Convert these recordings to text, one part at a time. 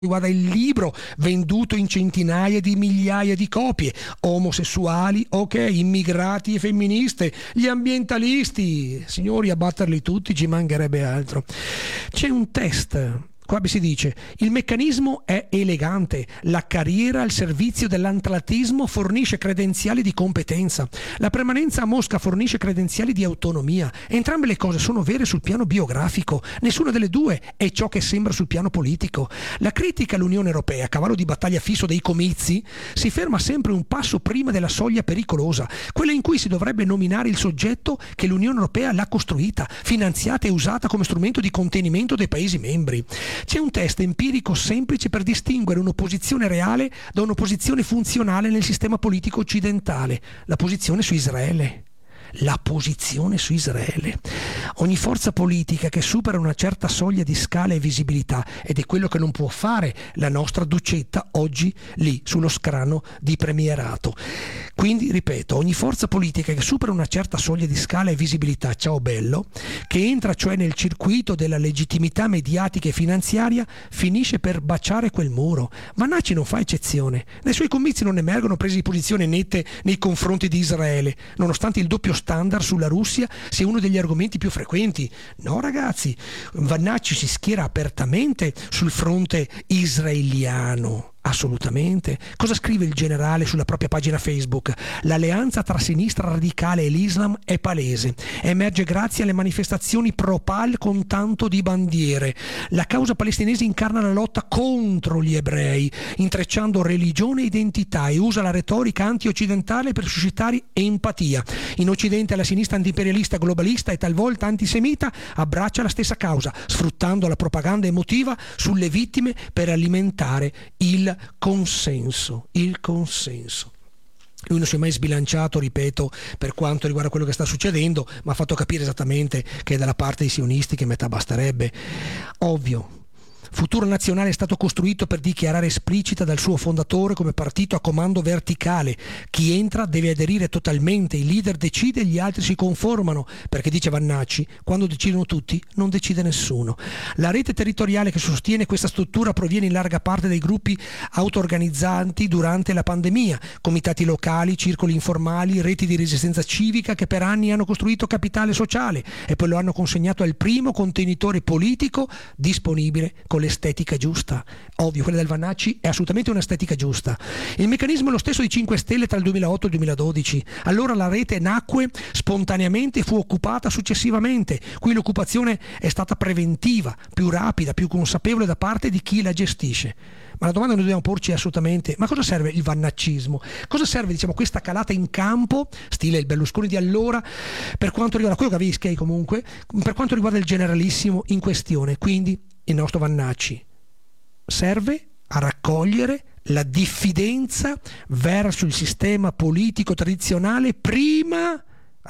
riguarda il libro venduto in centinaia di migliaia di copie, omosessuali, ok, immigrati e femministe, gli ambientalisti, signori, abbatterli tutti, ci mancherebbe altro. C'è un test. Qua si dice: il meccanismo è elegante, la carriera al servizio dell'atlantismo fornisce credenziali di competenza, la permanenza a Mosca fornisce credenziali di autonomia. Entrambe le cose sono vere sul piano biografico, nessuna delle due è ciò che sembra sul piano politico. La critica all'Unione Europea, cavallo di battaglia fisso dei comizi, si ferma sempre un passo prima della soglia pericolosa, quella in cui si dovrebbe nominare il soggetto che l'Unione Europea l'ha costruita, finanziata e usata come strumento di contenimento dei Paesi membri. C'è un test empirico semplice per distinguere un'opposizione reale da un'opposizione funzionale nel sistema politico occidentale: la posizione su Israele. La posizione su Israele. Ogni forza politica che supera una certa soglia di scala e visibilità, ed è quello che non può fare la nostra Ducetta oggi lì sullo scranno di premierato. Quindi, ripeto, ogni forza politica che supera una certa soglia di scala e visibilità, ciao bello, che entra cioè nel circuito della legittimità mediatica e finanziaria, finisce per baciare quel muro. Vannacci non fa eccezione. Dai suoi comizi non emergono prese di posizione nette nei confronti di Israele, nonostante il doppio standard sulla Russia sia uno degli argomenti più frequenti. No, ragazzi, Vannacci si schiera apertamente sul fronte israeliano. Assolutamente. Cosa scrive il generale sulla propria pagina Facebook? L'alleanza tra sinistra radicale e l'Islam è palese. Emerge grazie alle manifestazioni pro-Pal con tanto di bandiere. La causa palestinese incarna la lotta contro gli ebrei, intrecciando religione e identità, e usa la retorica anti-occidentale per suscitare empatia. In Occidente la sinistra antiimperialista, globalista e talvolta antisemita abbraccia la stessa causa, sfruttando la propaganda emotiva sulle vittime per alimentare il consenso. Lui non si è mai sbilanciato, ripeto, per quanto riguarda quello che sta succedendo, ma ha fatto capire esattamente che è dalla parte dei sionisti che metà basterebbe. Ovvio. Futuro Nazionale è stato costruito per dichiarare esplicita dal suo fondatore come partito a comando verticale: chi entra deve aderire totalmente, il leader decide e gli altri si conformano, perché, dice Vannacci, quando decidono tutti non decide nessuno. La rete territoriale che sostiene questa struttura proviene in larga parte dai gruppi auto-organizzanti durante la pandemia, comitati locali, circoli informali, reti di resistenza civica che per anni hanno costruito capitale sociale e poi lo hanno consegnato al primo contenitore politico disponibile con l'estetica giusta. Ovvio, quella del Vannacci è assolutamente un'estetica giusta. Il meccanismo è lo stesso di 5 Stelle tra il 2008 e il 2012. Allora la rete nacque spontaneamente e fu occupata successivamente. Qui l'occupazione è stata preventiva, più rapida, più consapevole da parte di chi la gestisce. Ma la domanda che noi dobbiamo porci è assolutamente: ma cosa serve il vannaccismo? Cosa serve, questa calata in campo, stile il Berlusconi di allora, per quanto riguarda quello che avevi comunque, per quanto riguarda il generalissimo in questione? Quindi il nostro Vannacci serve a raccogliere la diffidenza verso il sistema politico tradizionale prima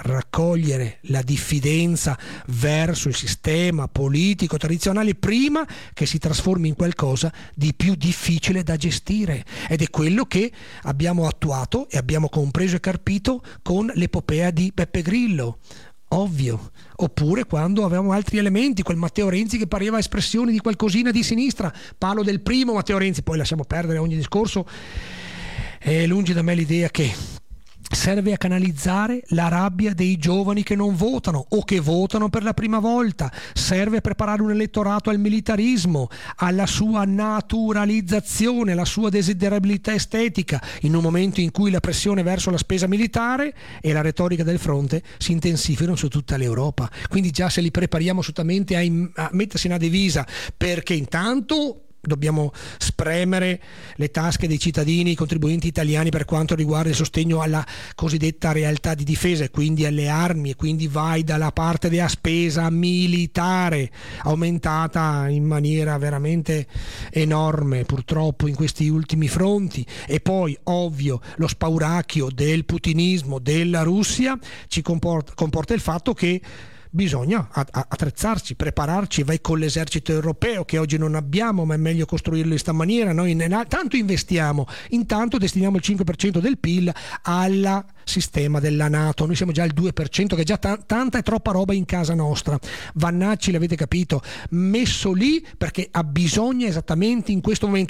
che si trasformi in qualcosa di più difficile da gestire, ed è quello che abbiamo attuato e abbiamo compreso e carpito con l'epopea di Beppe Grillo. Ovvio. Oppure quando avevamo altri elementi, quel Matteo Renzi che pareva espressione di qualcosina di sinistra. Parlo del primo Matteo Renzi, poi lasciamo perdere ogni discorso. È lungi da me l'idea che serve a canalizzare la rabbia dei giovani che non votano o che votano per la prima volta, serve a preparare un elettorato al militarismo, alla sua naturalizzazione, alla sua desiderabilità estetica, in un momento in cui la pressione verso la spesa militare e la retorica del fronte si intensificano su tutta l'Europa. Quindi già se li prepariamo assolutamente a mettersi una divisa, perché intanto dobbiamo spremere le tasche dei cittadini, i contribuenti italiani per quanto riguarda il sostegno alla cosiddetta realtà di difesa e quindi alle armi, e quindi vai dalla parte della spesa militare aumentata in maniera veramente enorme purtroppo in questi ultimi fronti, e poi ovvio lo spauracchio del putinismo della Russia ci comporta il fatto che bisogna attrezzarci, prepararci, vai con l'esercito europeo che oggi non abbiamo, ma è meglio costruirlo in sta maniera. Noi tanto investiamo, intanto destiniamo il 5% del PIL al sistema della NATO. Noi siamo già al 2%, che è già tanta e troppa roba in casa nostra. Vannacci, l'avete capito, messo lì perché ha bisogno esattamente in questo momento